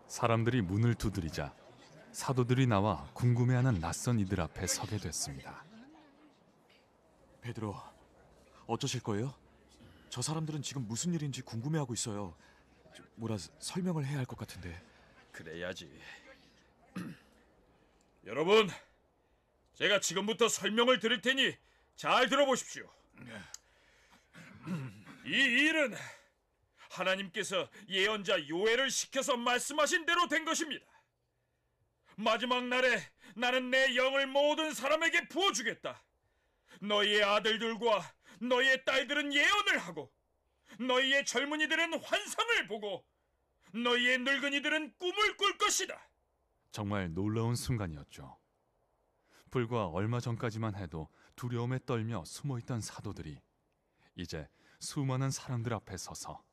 사람들이 문을 두드리자 사도들이 나와 궁금해하는 낯선 이들 앞에 서게 됐습니다. 베드로, 어쩌실 거예요? 저 사람들은 지금 무슨 일인지 궁금해하고 있어요. 뭐라 설명을 해야 할 것 같은데. 그래야지. 여러분, 제가 지금부터 설명을 드릴 테니 잘 들어보십시오. 이 일은 하나님께서 예언자 요엘을 시켜서 말씀하신 대로 된 것입니다. 마지막 날에 나는 내 영을 모든 사람에게 부어주겠다. 너희의 아들들과 너희의 딸들은 예언을 하고, 너희의 젊은이들은 환상을 보고, 너희의 늙은이들은 꿈을 꿀 것이다. 정말 놀라운 순간이었죠. 불과 얼마 전까지만 해도 두려움에 떨며 숨어있던 사도들이 이제 수많은 사람들 앞에 서서